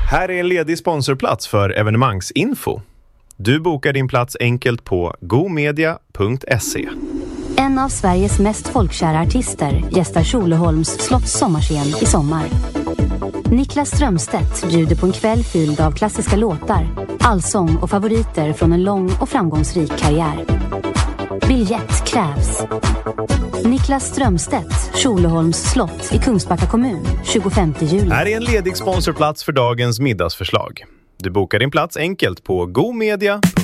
Här är en ledig sponsorplats för evenemangsinfo. Du bokar din plats enkelt på gomedia.se. En av Sveriges mest folkkära artister gästar Tjolöholms slotts sommarscen i sommar. Niklas Strömstedt bjuder på en kväll fylld av klassiska låtar, allsång och favoriter från en lång och framgångsrik karriär. Biljett krävs. Niklas Strömstedt, Tjolöholms slott i Kungsbacka kommun, 25 juli. Här är en ledig sponsorplats för dagens middagsförslag. Du bokar din plats enkelt på gomedia.se.